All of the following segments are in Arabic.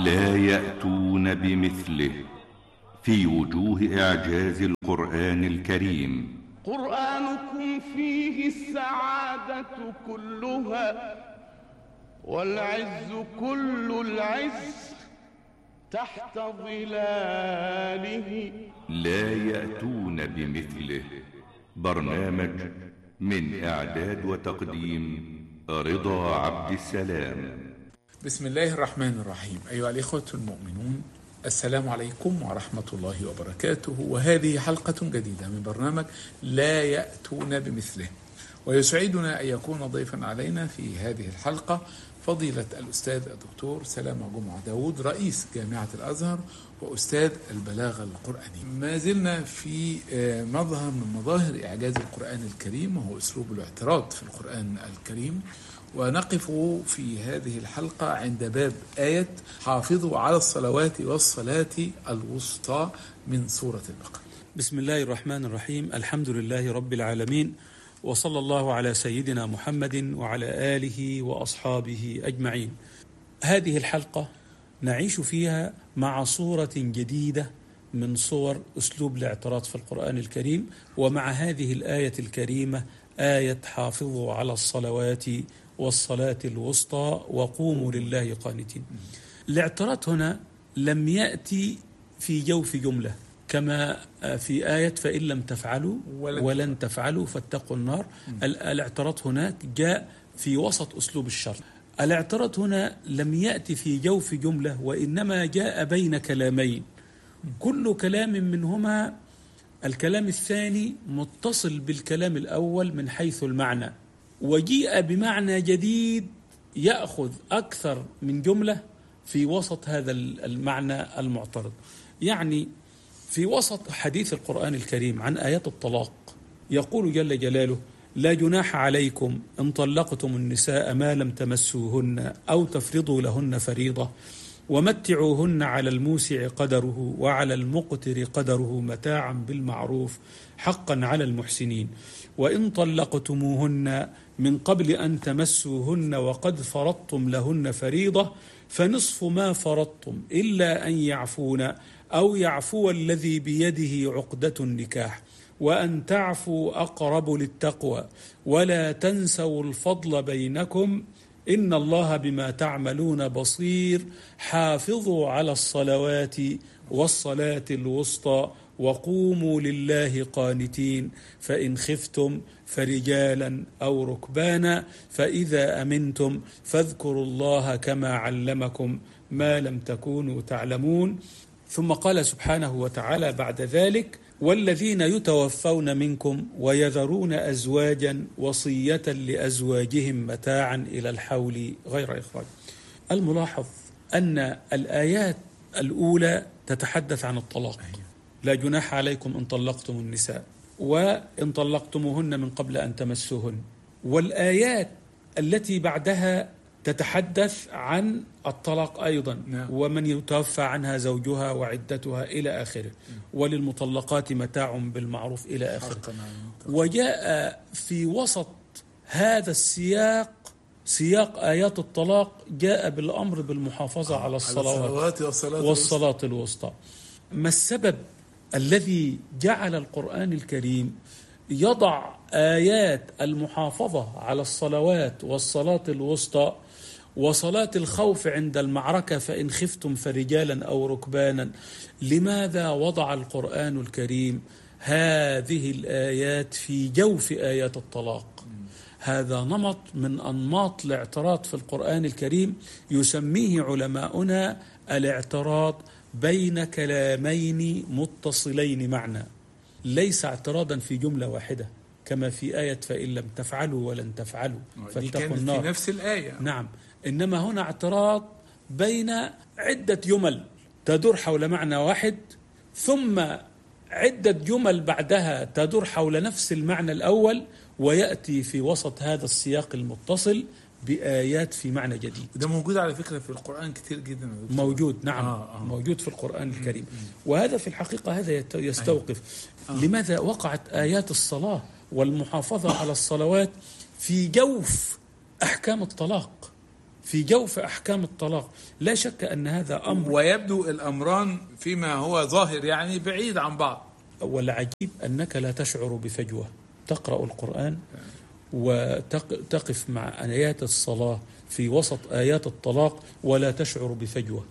لا يأتون بمثله في وجوه إعجاز القرآن الكريم. قرآنكم فيه السعادة كلها والعز كل العز تحت ظلاله. لا يأتون بمثله. برنامج من إعداد وتقديم رضا عبد السلام. بسم الله الرحمن الرحيم. أيها الإخوة المؤمنون، السلام عليكم ورحمة الله وبركاته، وهذه حلقة جديدة من برنامج لا يأتون بمثله. ويسعدنا أن يكون ضيفا علينا في هذه الحلقة فضيلة الأستاذ الدكتور سلامة جمعة داود، رئيس جامعة الأزهر وأستاذ البلاغة القرآنية. ما زلنا في مظهر من مظاهر إعجاز القرآن الكريم، وهو أسلوب الاعتراض في القرآن الكريم، ونقف في هذه الحلقة عند باب آية حافظوا على الصلوات والصلاة الوسطى من سورة البقرة. بسم الله الرحمن الرحيم. الحمد لله رب العالمين، وصلى الله على سيدنا محمد وعلى آله وأصحابه أجمعين. هذه الحلقة نعيش فيها مع صورة جديدة من صور أسلوب الاعتراض في القرآن الكريم، ومع هذه الآية الكريمة، آية حافظوا على الصلوات والصلاة الوسطى وقوموا لله قانتين. الاعتراض هنا لم يأتي في جوف جملة كما في آية فإن لم تفعلوا ولن تفعلوا فاتقوا النار. الاعتراض هناك جاء في وسط أسلوب الشرط. الاعتراض هنا لم يأتي في جوف جملة، وإنما جاء بين كلامين، كل كلام منهما الكلام الثاني متصل بالكلام الأول من حيث المعنى، وجيء بمعنى جديد يأخذ أكثر من جملة في وسط هذا المعنى المعترض. يعني في وسط حديث القرآن الكريم عن آيات الطلاق يقول جل جلاله: لا جناح عليكم إن طلقتم النساء ما لم تمسوهن أو تفرضوا لهن فريضة ومتعوهن على الموسع قدره وعلى المقتر قدره متاعا بالمعروف حقا على المحسنين، وإن طلقتموهن من قبل أن تمسوهن وقد فرضتم لهن فريضة فنصف ما فرضتم إلا أن يعفون أو يعفو الذي بيده عقدة النكاح وأن تعفوا أقرب للتقوى ولا تنسوا الفضل بينكم إن الله بما تعملون بصير حافظوا على الصلوات والصلاة الوسطى وقوموا لله قانتين فإن خفتم فرجالا أو ركبانا فإذا أمنتم فاذكروا الله كما علمكم ما لم تكونوا تعلمون. ثم قال سبحانه وتعالى بعد ذلك: والذين يتوفون منكم ويذرون أزواجا وصية لأزواجهم متاعا إلى الحول غير إخراج. الملاحظ أن الآيات الأولى تتحدث عن الطلاق، لا جناح عليكم إن طلقتم النساء وإن طلقتموهن من قبل أن تمسوهن، والآيات التي بعدها تتحدث عن الطلاق أيضا، ومن يتوفى عنها زوجها وعدتها إلى آخره، وللمطلقات متاع بالمعروف إلى آخره. وجاء في وسط هذا السياق، سياق آيات الطلاق، جاء بالأمر بالمحافظة على الصلوات والصلاة الوسطى. ما السبب الذي جعل القرآن الكريم يضع آيات المحافظة على الصلوات والصلاة الوسطى وصلاة الخوف عند المعركة فإن خفتم فرجالا أو ركبانا؟ لماذا وضع القرآن الكريم هذه الآيات في جوف آيات الطلاق؟ هذا نمط من أنماط الاعتراض في القرآن الكريم يسميه علماؤنا الاعتراض بين كلامين متصلين معنى، ليس اعتراضا في جملة واحدة كما في آية فإن لم تفعلوا ولن تفعلوا فاتقوا النار، في نفس الآية. نعم، إنما هنا اعتراض بين عدة جمل تدور حول معنى واحد، ثم عدة جمل بعدها تدور حول نفس المعنى الأول، ويأتي في وسط هذا السياق المتصل بآيات في معنى جديد. ده موجود على فكرة في القرآن كتير جدا. موجود، نعم. موجود في القرآن الكريم. وهذا في الحقيقة هذا يستوقف لماذا وقعت آيات الصلاة والمحافظة على الصلوات في جوف أحكام الطلاق. في جوف أحكام الطلاق. لا شك أن هذا أمر، ويبدو الأمران فيما هو ظاهر يعني بعيد عن بعض. والعجيب أنك لا تشعر بفجوة، تقرأ القرآن وتقف مع آيات الصلاة في وسط آيات الطلاق ولا تشعر بفجوة،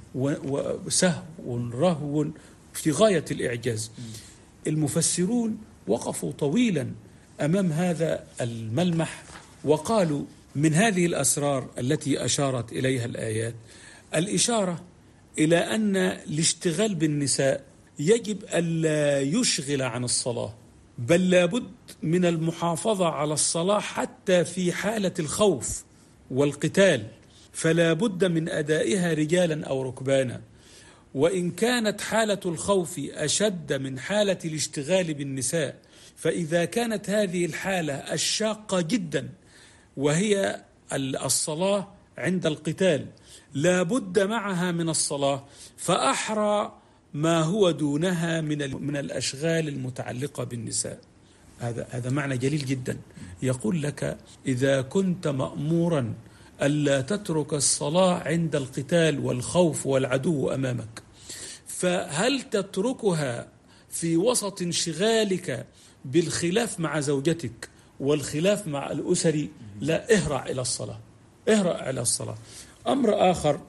وسهو رهو في غاية الإعجاز. المفسرون وقفوا طويلا أمام هذا الملمح وقالوا من هذه الأسرار التي أشارت إليها الآيات الإشارة إلى أن الاشتغال بالنساء يجب ألا يشغل عن الصلاة، بل لابد من المحافظة على الصلاة حتى في حالة الخوف والقتال، فلا بد من أدائها رجالا أو ركبانا. وإن كانت حالة الخوف أشد من حالة الاشتغال بالنساء، فإذا كانت هذه الحالة الشاقة جدا وهي الصلاة عند القتال لا بد معها من الصلاة، فأحرى ما هو دونها من الأشغال المتعلقة بالنساء. هذا معنى جليل جدا. يقول لك إذا كنت مأمورا ألا تترك الصلاة عند القتال والخوف والعدو أمامك، فهل تتركها في وسط انشغالك بالخلاف مع زوجتك والخلاف مع الأسر؟ لا، اهرع إلى الصلاة، اهرع إلى الصلاة. أمر آخر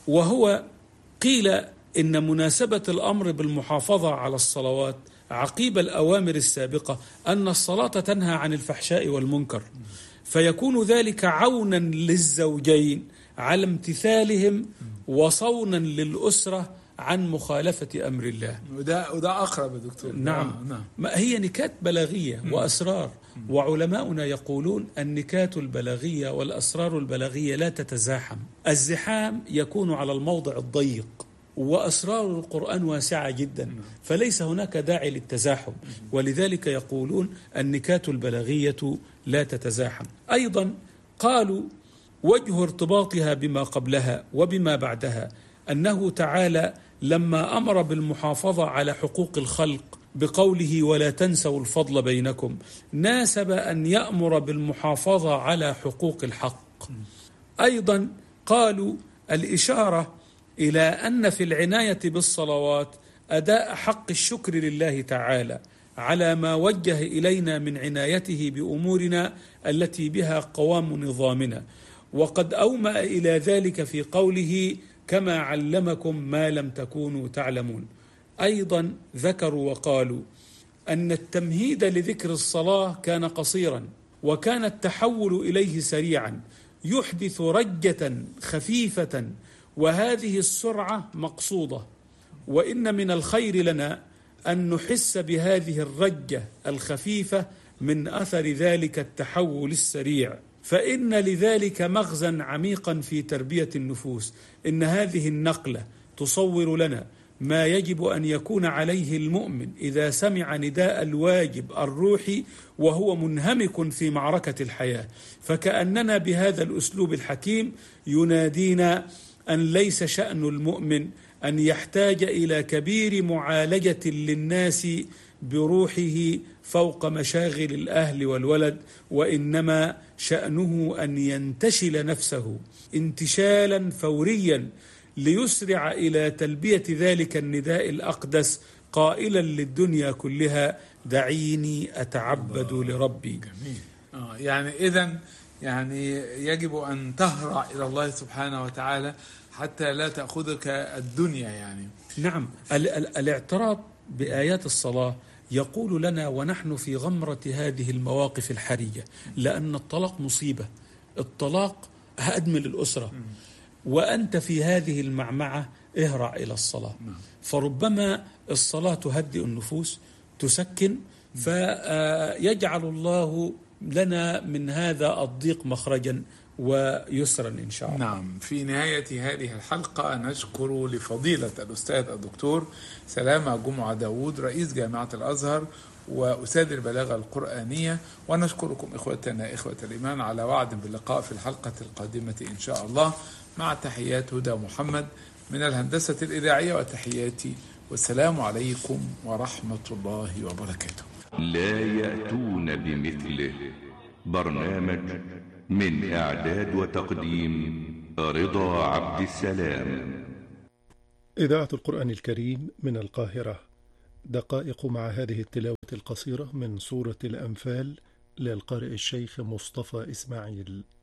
وهو قيل إن مناسبة الأمر بالمحافظة على الصلوات عقيب الأوامر السابقة أن الصلاة تنهى عن الفحشاء والمنكر، فيكون ذلك عونا للزوجين على امتثالهم وصونا للأسرة عن مخالفة أمر الله. وده أقرب يا دكتور. نعم. ما هي نكات بلاغية وأسرار، وعلماؤنا يقولون النكات البلاغية والأسرار البلاغية لا تتزاحم. الزحام يكون على الموضع الضيق، وأسرار القرآن واسعة جدا، فليس هناك داعي للتزاحم، ولذلك يقولون النكات البلاغية لا تتزاحم. أيضا قالوا وجه ارتباطها بما قبلها وبما بعدها أنه تعالى لما أمر بالمحافظة على حقوق الخلق بقوله ولا تنسوا الفضل بينكم، ناسب أن يأمر بالمحافظة على حقوق الحق. أيضا قالوا الإشارة إلى أن في العناية بالصلوات أداء حق الشكر لله تعالى على ما وجه إلينا من عنايته بأمورنا التي بها قوام نظامنا، وقد أومأ إلى ذلك في قوله كما علمكم ما لم تكونوا تعلمون. أيضا ذكروا وقالوا أن التمهيد لذكر الصلاة كان قصيرا، وكان التحول إليه سريعا يحدث رجة خفيفة، وهذه السرعة مقصودة، وإن من الخير لنا أن نحس بهذه الرجة الخفيفة من أثر ذلك التحول السريع، فإن لذلك مغزى عميقا في تربية النفوس. إن هذه النقلة تصور لنا ما يجب أن يكون عليه المؤمن إذا سمع نداء الواجب الروحي وهو منهمك في معركة الحياة، فكأننا بهذا الأسلوب الحكيم ينادينا أن ليس شأن المؤمن أن يحتاج إلى كبير معالجة للناس بروحه فوق مشاغل الأهل والولد، وإنما شأنه أن ينتشل نفسه انتشالا فوريا ليسرع إلى تلبية ذلك النداء الأقدس قائلا للدنيا كلها دعيني أتعبد لربي. جميل. يعني إذن يعني يجب أن تهرع إلى الله سبحانه وتعالى حتى لا تأخذك الدنيا يعني. نعم. الاعتراض بآيات الصلاة يقول لنا ونحن في غمرة هذه المواقف الحرجة، لأن الطلاق مصيبة، الطلاق هدم للأسرة، وأنت في هذه المعمعة اهرع إلى الصلاة. فربما الصلاة تهدئ النفوس، تسكن، فيجعل الله لنا من هذا الضيق مخرجا ويسرا إن شاء الله. نعم. في نهاية هذه الحلقة نشكر لفضيلة الأستاذ الدكتور سلامة جمعة داود رئيس جامعة الأزهر وأستاذ البلاغة القرآنية، ونشكركم إخوتنا إخوة الإيمان على وعد باللقاء في الحلقة القادمة إن شاء الله، مع تحيات هدى محمد من الهندسة الإذاعية وتحياتي، والسلام عليكم ورحمة الله وبركاته. لا يأتون بمثله، برنامج من إعداد وتقديم رضا عبد السلام. إذاعة القرآن الكريم من القاهرة. دقائق مع هذه التلاوة القصيرة من سورة الأنفال للقارئ الشيخ مصطفى إسماعيل.